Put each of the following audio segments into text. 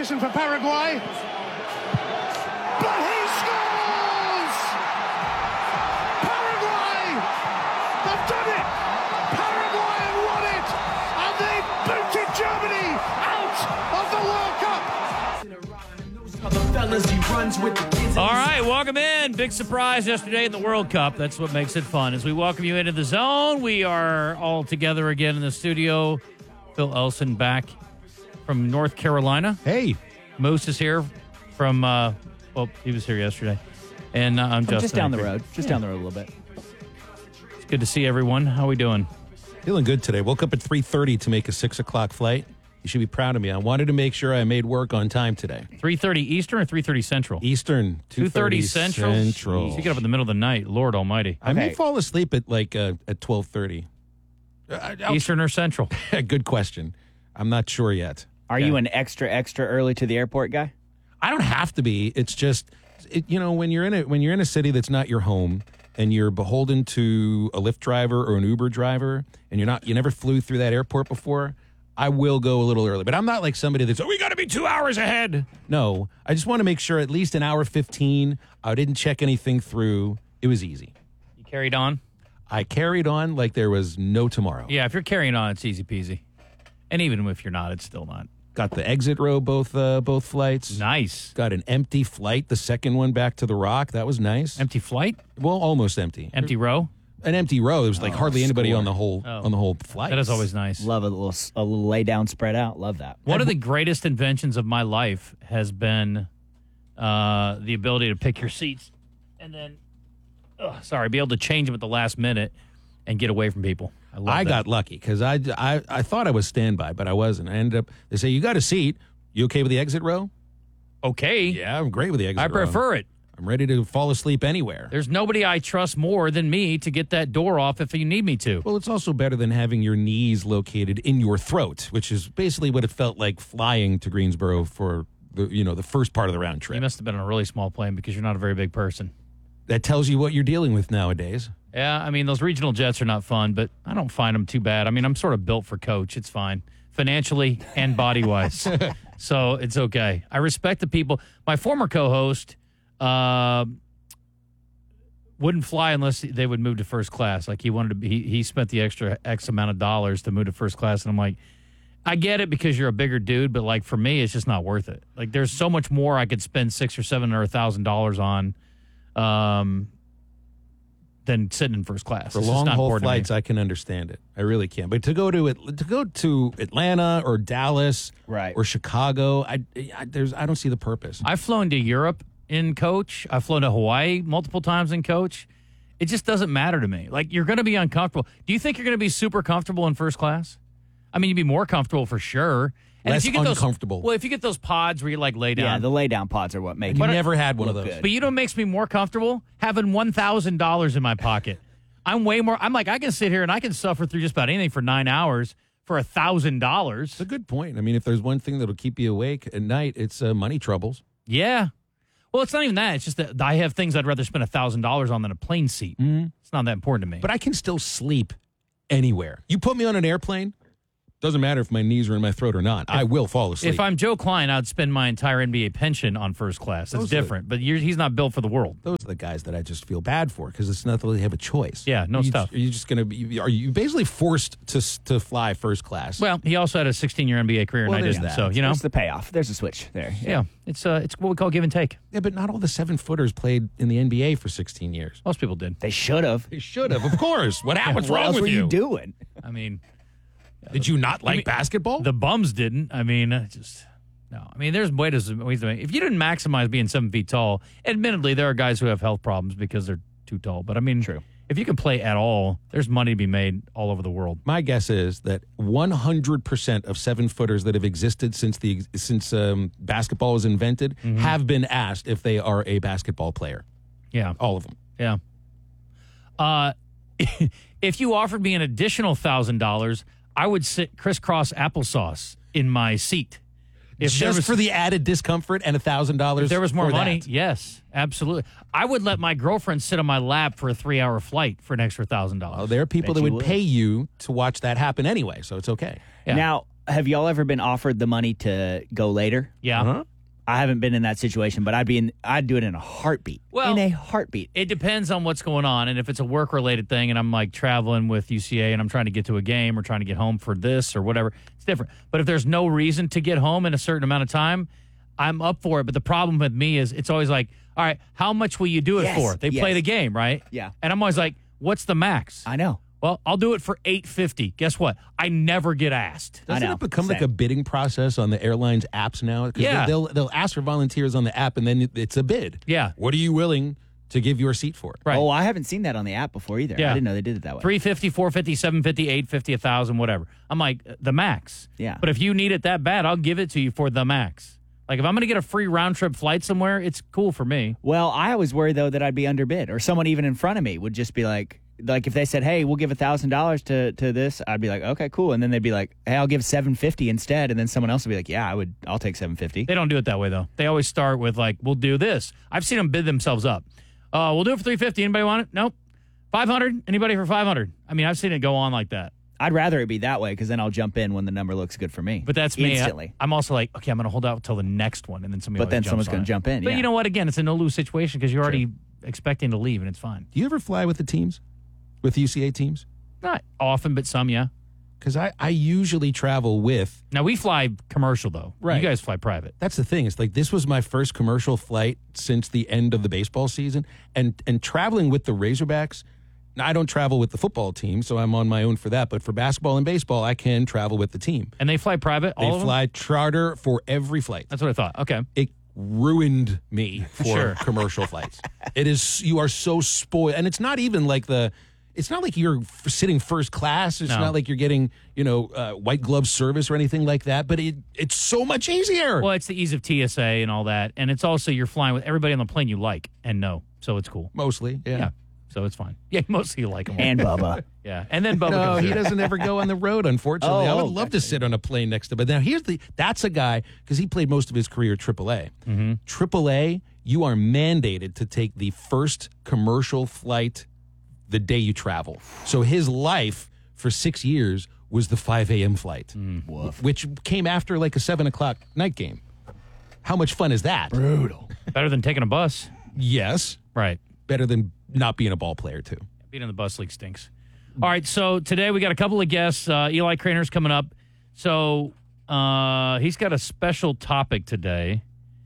position for Paraguay. But he scores! Paraguay have done it! Paraguay have won it! And they've booted Germany out of the World Cup! All right, welcome in. Big surprise yesterday in the World Cup. That's what makes it fun. As we welcome you into the zone, we are all together again in the studio. Phil Elson back from North Carolina. Hey. Moose is here from, he was here yesterday. And I'm Justin. Just down the road. Down the road a little bit. It's good to see everyone. How are we doing? Feeling good today. Woke up at 3:30 to make a 6 o'clock flight. You should be proud of me. I wanted to make sure I made work on time today. 3:30 Eastern or 3:30 Central? Eastern. 2:30 Central? Central. You get up in the middle of the night. Lord almighty. I may fall asleep at at 12:30. Eastern or Central? Good question. I'm not sure yet. Are you an extra early to the airport guy? I don't have to be. It's just, when you're in a city that's not your home and you're beholden to a Lyft driver or an Uber driver and you never flew through that airport before, I will go a little early. But I'm not like somebody that's, we got to be 2 hours ahead. No, I just want to make sure at least an hour 15. I didn't check anything through. It was easy. You carried on? I carried on like there was no tomorrow. Yeah, if you're carrying on, it's easy peasy. And even if you're not, it's still not. Got the exit row, both flights. Nice. Got an empty flight, the second one back to the Rock. That was nice. Empty flight? Well, almost empty. Empty row? An empty row. There was hardly anybody on the whole flight. That is always nice. Love a little lay down, spread out. Love that. One of the greatest inventions of my life has been the ability to pick your seats and then, be able to change them at the last minute and get away from people. I got lucky because I thought I was standby, but I wasn't. I ended up, they say, you got a seat. You okay with the exit row? Okay. Yeah, I'm great with the exit row. I prefer it. I'm ready to fall asleep anywhere. There's nobody I trust more than me to get that door off if you need me to. Well, it's also better than having your knees located in your throat, which is basically what it felt like flying to Greensboro for the first part of the round trip. You must have been on a really small plane because you're not a very big person. That tells you what you're dealing with nowadays. Yeah, I mean, those regional jets are not fun, but I don't find them too bad. I mean, I'm sort of built for coach. It's fine, financially and body-wise. So it's okay. I respect the people. My former co-host wouldn't fly unless they would move to first class. Like he spent the extra X amount of dollars to move to first class, and I'm like, I get it because you're a bigger dude, but like for me, it's just not worth it. Like there's so much more I could spend $600 or $700 or $1,000 on. Than sitting in first class. For long haul flights, I can understand it. I really can. But to go to Atlanta or Dallas, or Chicago, I don't see the purpose. I've flown to Europe in coach. I've flown to Hawaii multiple times in coach. It just doesn't matter to me. Like you're going to be uncomfortable. Do you think you're going to be super comfortable in first class? I mean, you'd be more comfortable for sure. And less if you get uncomfortable. If you get those pods where you like lay down. Yeah, the lay down pods are what make it. You never had one of those. Good. But you know what makes me more comfortable? Having $1,000 in my pocket. I'm like, I can sit here and I can suffer through just about anything for 9 hours for $1,000. It's a good point. I mean, if there's one thing that'll keep you awake at night, it's money troubles. Yeah. Well, it's not even that. It's just that I have things I'd rather spend $1,000 on than a plane seat. Mm-hmm. It's not that important to me. But I can still sleep anywhere. You put me on an airplane, doesn't matter if my knees are in my throat or not. I will fall asleep. If I'm Joe Klein, I'd spend my entire NBA pension on first class. That's different. But he's not built for the world. Those are the guys that I just feel bad for because it's not that they have a choice. Yeah, no stuff. Are you just going to be? Are you basically forced to fly first class? Well, he also had a 16-year NBA career, and I didn't. So there's the payoff. There's a switch there. Yeah, it's what we call give and take. Yeah, but not all the 7-footers played in the NBA for 16 years. Most people did. They should have. They should have, of course. What's wrong with you? What else were you doing? I mean. Did you not like basketball? The bums didn't. I mean, no. I mean, there's ways to make. If you didn't maximize being 7 feet tall, admittedly, there are guys who have health problems because they're too tall. But I mean, true. If you can play at all, there's money to be made all over the world. My guess is that 100% of 7-footers that have existed since basketball was invented have been asked if they are a basketball player. Yeah, all of them. Yeah. If you offered me an additional $1,000, I would sit crisscross applesauce in my seat. Just for the added discomfort and $1,000. If there was more money, that. yes, absolutely. I would let my girlfriend sit on my lap for a 3-hour flight for an extra $1,000. Well, there are people that would pay you to watch that happen anyway, so it's okay. Yeah. Now, have y'all ever been offered the money to go later? Yeah. Uh-huh. I haven't been in that situation, but I'd do it in a heartbeat. Well, in a heartbeat. It depends on what's going on. And if it's a work-related thing and I'm like traveling with UCA and I'm trying to get to a game or trying to get home for this or whatever, it's different. But if there's no reason to get home in a certain amount of time, I'm up for it. But the problem with me is it's always like, all right, how much will you do it Yes, for? They play yes. the game, right? Yeah. And I'm always like, what's the max? I know. Well, I'll do it for $850. Guess what? I never get asked. I Doesn't know. it become like Same. a bidding process on the airlines apps now? 'Cause Yeah. They'll ask for volunteers on the app, and then it's a bid. Yeah. What are you willing to give your seat for? Right. Oh, I haven't seen that on the app before either. Yeah. I didn't know they did it that way. $350, $450, $750, $850, $1,000, whatever. I'm like, the max. Yeah. But if you need it that bad, I'll give it to you for the max. Like, if I'm going to get a free round-trip flight somewhere, it's cool for me. Well, I always worry, though, that I'd be underbid, or someone even in front of me would just be like if they said, hey, we'll give $1,000 to this, I'd be like, okay, cool. And then they'd be like, hey, I'll give $750 instead. And then someone else would be like, yeah, I'll take $750. They don't do it that way, though. They always start with, like, we'll do this. I've seen them bid themselves up. We'll do it for $350. Anybody want it? Nope. $500? Anybody for $500? I mean, I've seen it go on like that. I'd rather it be that way because then I'll jump in when the number looks good for me. But that's me. Instantly. I'm also like, okay, I'm going to hold out until the next one, and then somebody But then always someone's jumps going on to it. jump in. But yeah. you know what? Again, it's a no-lose situation because you're already expecting to leave, and it's fine. Do you ever fly with the teams, with UCA teams? Not often, but some, yeah. Because I usually travel with. Now, we fly commercial, though. Right. You guys fly private. That's the thing. It's like this was my first commercial flight since the end of the baseball season, and traveling with the Razorbacks. Now, I don't travel with the football team, so I'm on my own for that. But for basketball and baseball, I can travel with the team. And they fly private, all They of them? fly charter for every flight. That's what I thought. Okay. It ruined me for Sure. commercial flights. It is, you are so spoiled, and it's not even like it's not like you're sitting first class. It's No. not like you're getting white glove service or anything like that. But it's so much easier. Well, it's the ease of TSA and all that. And it's also you're flying with everybody on the plane you like and know. So it's cool. Mostly, yeah. Yeah. So it's fine. Yeah, mostly you like them. And Bubba. Yeah. And then Bubba No, comes he in. doesn't ever go on the road, unfortunately. I would love to gotcha. sit on a plane next to. But now that's a guy because he played most of his career at AAA. Mm-hmm. AAA, you are mandated to take the first commercial flight the day you travel. So his life for 6 years was the 5 a.m. flight, which came after like a 7 o'clock night game. How much fun is that? Brutal. Better than taking a bus. Yes. Right. Better than not being a ball player, too. Being in the bus league stinks. All right, so today we got a couple of guests. Eli Craner's coming up. So he's got a special topic today,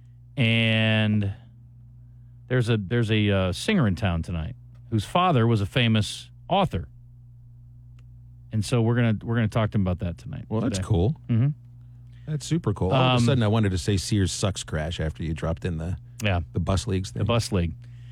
and there's a singer in town tonight whose father was a famous author, and so we're gonna talk to him about that tonight. Well, that's today. cool. Mhm. That's super cool. All of a sudden, I wanted to say Sears sucks crash after you dropped in the Yeah, bus leagues thing. the bus league.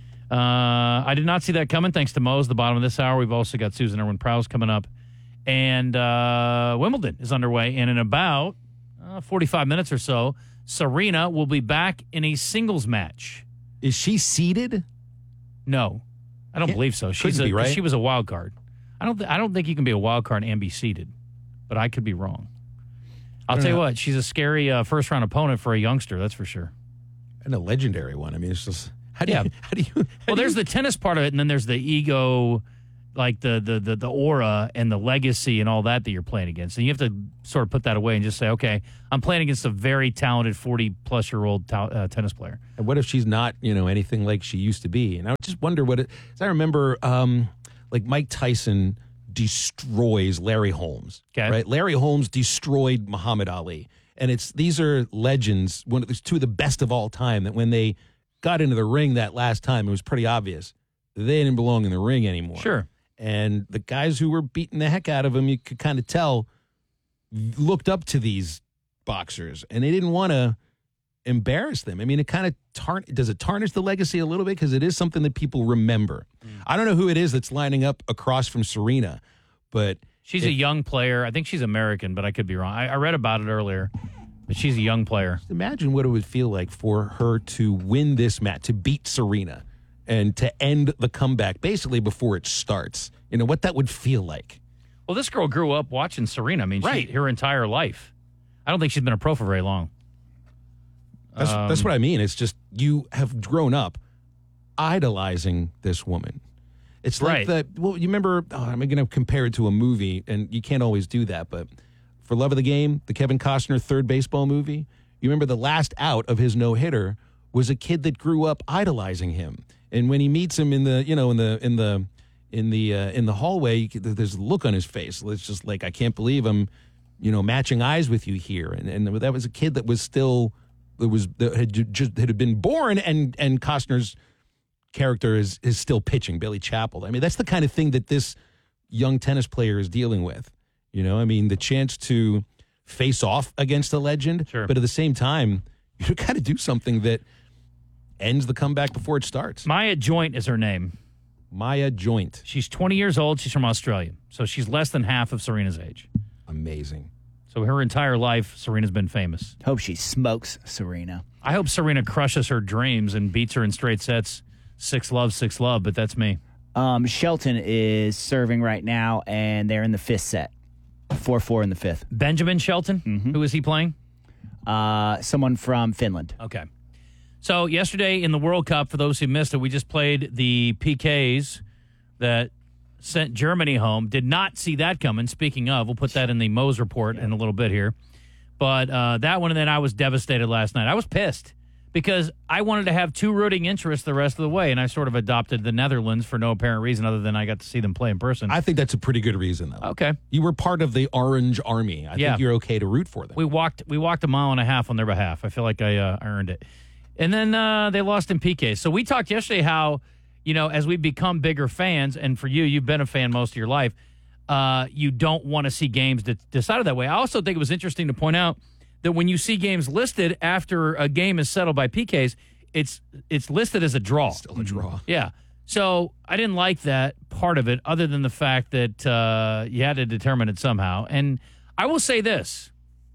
I did not see that coming. Thanks to Moe's, the bottom of this hour. We've also got Susan Irwin Prowse coming up. And Wimbledon is underway. And in about 45 minutes or so, Serena will be back in a singles match. Is she seated? No, I don't Can't- believe so. couldn't be, right? She was a wild card. I don't think you can be a wild card and be seeded, but I could be wrong. I'll tell you what, she's a scary first round opponent for a youngster. That's for sure. And a legendary one. I mean, it's just how do Yeah. you Well, there's the tennis part of it, and then there's the ego, like the aura and the legacy and all that you're playing against. And you have to sort of put that away and just say, okay, I'm playing against a very talented 40-plus-year-old tennis player. And what if she's not, anything like she used to be? And I just wonder I remember, like Mike Tyson destroys Larry Holmes. Okay. Right? Larry Holmes destroyed Muhammad Ali. And these are legends, two of the best of all time, that when they got into the ring that last time, it was pretty obvious they didn't belong in the ring anymore. Sure. And the guys who were beating the heck out of him, you could kind of tell, looked up to these boxers, and they didn't want to embarrass them. I mean, it kind of does it tarnish the legacy a little bit because it is something that people remember. I don't know who it is that's lining up across from Serena, but She's a young player. I think she's American, but I could be wrong. I read about it earlier, but she's a young player. imagine what it would feel like for her to win this match, to beat Serena, and to end the comeback basically before it starts. What that would feel like. Well, this girl grew up watching Serena. I mean, Right. her entire life. I don't think she's been a pro for very long. That's what I mean. It's just you have grown up idolizing this woman. It's like Right. you remember, I'm going to compare it to a movie, and you can't always do that, but For Love of the Game, the Kevin Costner third baseball movie, you remember the last out of his no-hitter was a kid that grew up idolizing him. And when he meets him in the hallway, there's a look on his face. It's just like, I can't believe I'm, matching eyes with you here. And that was a kid that was still that had been born, and Costner's character is still pitching, Billy Chappell. I mean, that's the kind of thing that this young tennis player is dealing with. The chance to face off against a legend, Sure. But at the same time, you got to do something that ends the comeback before it starts. Maya Joint is her name. Maya Joint. She's 20 years old. She's from Australia. So she's less than half of Serena's age. Amazing. So her entire life, Serena's been famous. Hope she smokes Serena. I hope Serena crushes her dreams and beats her in straight sets. 6-love, but that's me. Shelton is serving right now, and they're in the fifth set. 4-4 in the fifth. Benjamin Shelton? Mm-hmm. Who is he playing? Someone from Finland. Okay. So yesterday in the World Cup, for those who missed it, we just played the PKs that sent Germany home. Did not see that coming. Speaking of, we'll put that in the Mose report in a little bit here. But that one, and then I was devastated last night. I was pissed because I wanted to have two rooting interests the rest of the way, and I sort of adopted the Netherlands for no apparent reason other than I got to see them play in person. I think that's a pretty good reason, though. Okay. You were part of the Orange Army. I think you're okay to root for them. We walked a mile and a half on their behalf. I feel like I earned it. And then they lost in PK. So we talked yesterday how, as we become bigger fans, and for you've been a fan most of your life, you don't want to see games decided that way. I also think it was interesting to point out that when you see games listed after a game is settled by PKs, it's listed as a draw. Still a draw. Yeah. So I didn't like that part of it, other than the fact that you had to determine it somehow. And I will say this.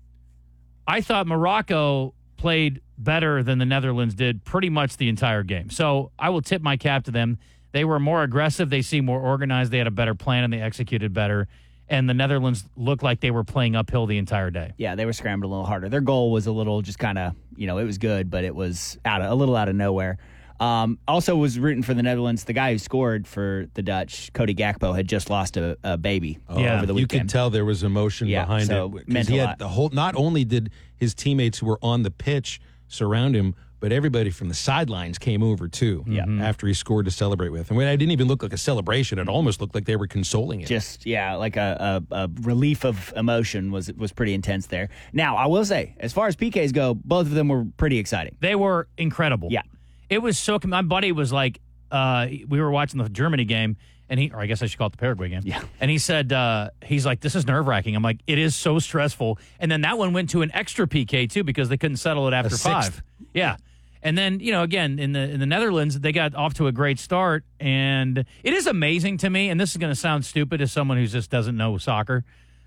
I thought Morocco played better than the Netherlands did pretty much the entire game. So I will tip my cap to them. They were more aggressive. They seemed more organized. They had a better plan, and they executed better. And the Netherlands looked like they were playing uphill the entire day. Yeah, they were scrambling a little harder. Their goal was a little just kind of, it was good, but it was a little out of nowhere. Also was rooting for the Netherlands. The guy who scored for the Dutch, Cody Gakpo, had just lost a baby over the weekend. You could tell there was emotion behind it. Meant he a had lot. not only did his teammates who were on the pitch surround him, but everybody from the sidelines came over too. Yeah. After he scored to celebrate with, and when it didn't even look like a celebration, it almost looked like they were consoling him. Just like a relief of emotion was pretty intense there. Now I will say, as far as PKs go, both of them were pretty exciting. They were incredible. Yeah, it was so. My buddy was like, we were watching the Germany game, and or I guess I should call it the Paraguay game. Yeah, and he said, he's like, this is nerve wracking. I'm like, it is so stressful. And then that one went to an extra PK too because they couldn't settle it after 5. Yeah. And then, again, in the Netherlands, they got off to a great start. And it is amazing to me, and this is going to sound stupid as someone who just doesn't know soccer.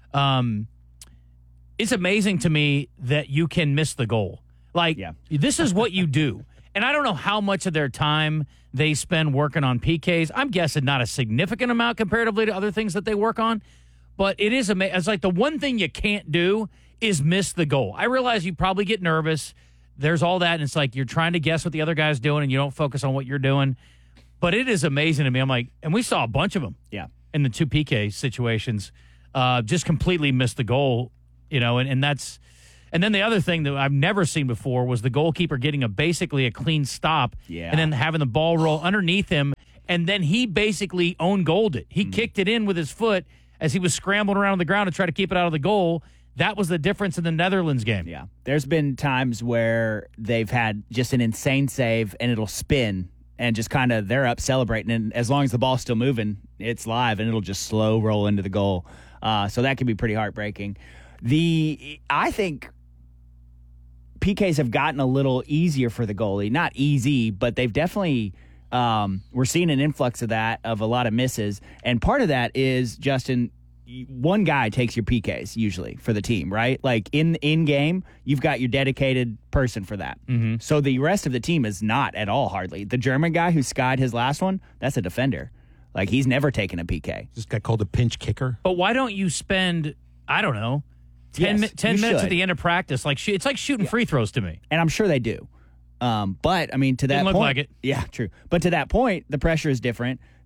It's amazing to me that you can miss the goal. This is what you do. And I don't know how much of their time they spend working on PKs. I'm guessing not a significant amount comparatively to other things that they work on. But it is amazing. It's like the one thing you can't do is miss the goal. I realize you probably get nervous. There's all that, and it's like you're trying to guess what the other guy's doing, and you don't focus on what you're doing. But it is amazing to me. I'm like, and we saw a bunch of them in the 2 PK situations, just completely missed the goal, and that's – and then the other thing that I've never seen before was the goalkeeper getting basically a clean stop and then having the ball roll underneath him, and then he basically own-goaled it. He kicked it in with his foot as he was scrambling around on the ground to try to keep it out of the goal. That was the difference in the Netherlands game. Yeah. There's been times where they've had just an insane save and it'll spin and just kind of they're up celebrating. And as long as the ball's still moving, it's live and it'll just slow roll into the goal. So that can be pretty heartbreaking. I think PKs have gotten a little easier for the goalie. Not easy, but they've definitely we're seeing an influx of that, of a lot of misses. And part of that is, Justin, one guy takes your PKs usually for the team, right? Like in game, you've got your dedicated person for that. Mm-hmm. So the rest of the team is not at all hardly. The German guy who skied his last one, that's a defender. Like he's never taken a PK. This guy called a pinch kicker. But why don't you spend, I don't know, 10 minutes at the end of practice? Like it's like shooting free throws to me. And I'm sure they do. But I mean, to that Didn't point, look like it. Yeah, true. But to that point, the pressure is different.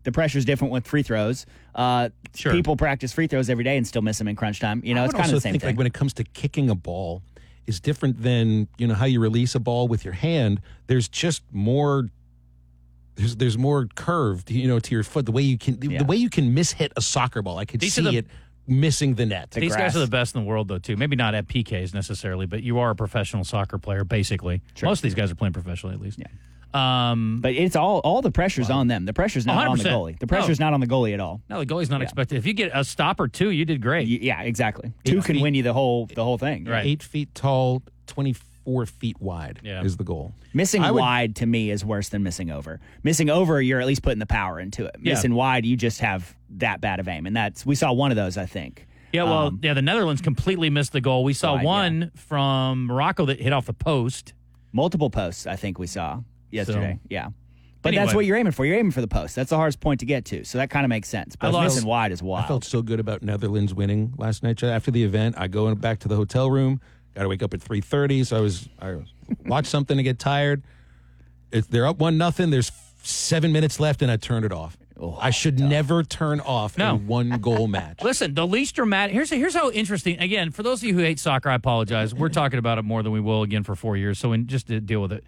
The pressure's different with free throws. Sure. People practice free throws every day and still miss them in crunch time. You know, it's I would kind of also the same think, thing. like, when it comes to kicking a ball, is different than how you release a ball with your hand. There's just more. There's more curve, to your foot. The way you can mishit a soccer ball. I could These are see the- it missing the net. These grass. guys are the best in the world, though, too. Maybe not at PKs necessarily, but you are a professional soccer player, basically. Most of these guys are playing professionally, at least. Yeah. Um, But it's all the pressure's on them. The pressure's not on the 100%. goalie. The pressure's not on the goalie at all. no, the goalie's not expected. If you get a stop or two, you did great. Yeah, exactly. Two can win you the whole thing. Right. 8 feet tall, 24 feet wide Yeah. is the goal. Missing I would- wide to me is worse than missing over. Missing over, you're at least putting the power into it. Yeah. Missing wide, you just have that bad of aim, and we saw one of those, I think. Yeah, well, the Netherlands completely missed the goal. We saw Wide, one from Morocco that hit off the post. Multiple posts, I think we saw yesterday. Yeah. But Anyway. that's what you're aiming for. You're aiming for the post. That's the hardest point to get to. So that kind of makes sense. But I lost- missing wide is wild. I felt so good about Netherlands winning last night. After the event, I go back to the hotel room. Got to wake up at 3:30, so I watched something to get tired. They're up 1-0. There's 7 minutes left, and I turned it off. I should never turn off No. a one-goal match. Listen, the least dramatic. Here's how interesting. Again, for those of you who hate soccer, I apologize. We're talking about it more than we will again for 4 years. So just to deal with it.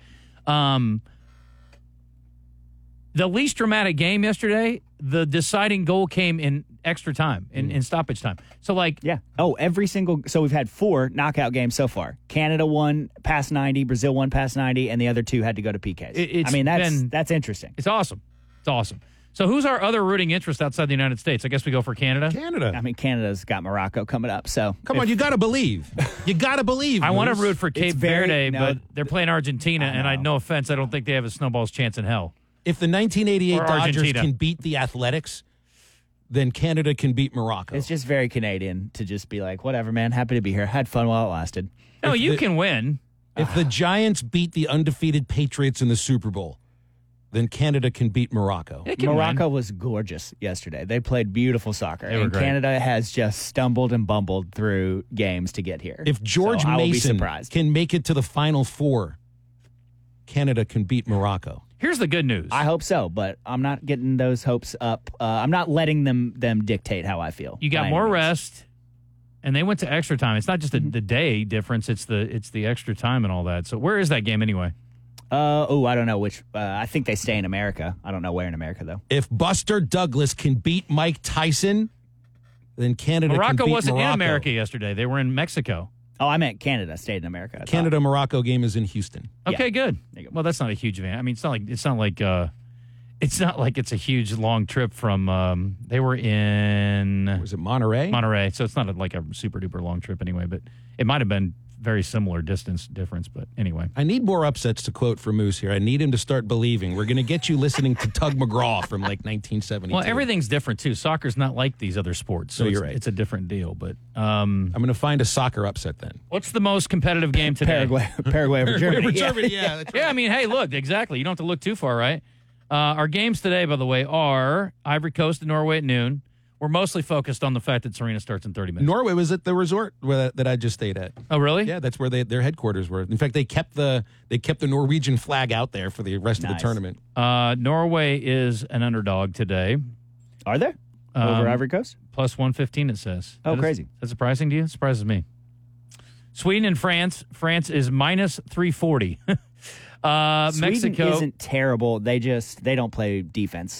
The least dramatic game yesterday, the deciding goal came in extra time, in stoppage time. So, like, Yeah. Oh, so we've had 4 knockout games so far. Canada won past 90, Brazil won past 90, and the other 2 had to go to PKs. It's I mean, been- that's interesting. it's awesome. It's awesome. So, who's our other rooting interest outside the United States? I guess we go for Canada. Canada. I mean, Canada's got Morocco coming up, so Come on, you got to believe. You got to believe. I want to Moose. root for Cape very- Verde, no, but they're playing Argentina, and no offense, I don't think they have a snowball's chance in hell. If the 1988 Or Dodgers Argentina. can beat the Athletics, then Canada can beat Morocco. it's just very Canadian to just be like, whatever, man, happy to be here. Had fun while it lasted. No, you can win. If the Giants beat the undefeated Patriots in the Super Bowl, then Canada can beat Morocco. It can Morocco win. was gorgeous yesterday. They played beautiful soccer. They were And great. Canada has just stumbled and bumbled through games to get here. If George So I will be Mason surprised. can make it to the Final Four, Canada can beat Morocco. Here's the good news. I hope so, but I'm not getting those hopes up. I'm not letting them dictate how I feel. You by got any more means. rest, and they went to extra time. It's not just the day difference; it's the extra time and all that. So where is that game anyway? I don't know which. I think they stay in America. I don't know where in America though. If Buster Douglas can beat Mike Tyson, then Canada can Morocco beat wasn't Morocco. in America yesterday; they were in Mexico. Oh, I meant Canada stayed in America. I thought. Canada-Morocco game is in Houston. Okay, good. There you go. Well, that's not a huge event. I mean, it's not like it's a huge long trip from. They were in Was it Monterey? Monterey, so it's not like a super duper long trip anyway. But it might have been very similar distance difference. But anyway, I need more upsets to quote for Moose here. I need him to start believing. We're going to get you listening to Tug McGraw from like 1972. well, everything's different too. Soccer's not like these other sports, so No, it's, you're right. it's a different deal. But I'm going to find a soccer upset then. what's the most competitive game today? Paraguay over Germany. Yeah. yeah, that's right. Yeah, I mean, hey, look, exactly. You don't have to look too far, right? Our games today, by the way, are Ivory Coast and Norway at noon. We're mostly focused on the fact that Serena starts in 30 minutes. Norway was at the resort that I just stayed at. Oh, really? Yeah, that's where their headquarters were. In fact, they kept the Norwegian flag out there for the rest of the Nice. tournament. Norway is an underdog today. Are there over Ivory Coast? Plus 115, it says. Oh, That is- crazy. That's surprising to you? It surprises me. Sweden and France. France is minus 340. Sweden Mexico. isn't terrible. They don't play defense